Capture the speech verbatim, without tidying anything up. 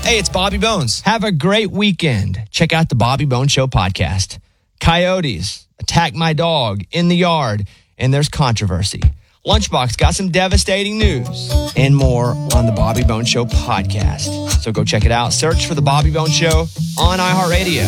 Hey, it's Bobby Bones. Have a great weekend. Check out the Bobby Bones Show podcast. Coyotes attack my dog in the yard, and there's controversy. Lunchbox got some devastating news and more on the Bobby Bones Show podcast. So go check it out. Search for the Bobby Bones Show on iHeartRadio.